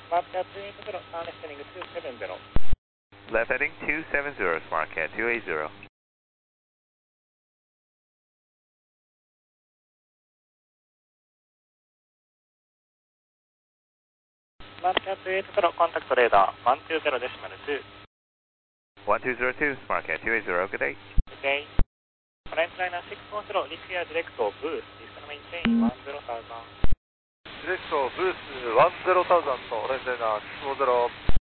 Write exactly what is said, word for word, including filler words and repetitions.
Left at two eight zero, sound extending two seven zero. Left heading two seven zero, Smart Cat two eight zero. Left at two eight zero, contact radar one two zero decimal two. one two zero two, Smart Cat two eight zero, good day. Good day. Current liner six four zero, reach air direct to boost, listen maintain one zero thousand. Direct to boost one zero thousand, left liner six four zero.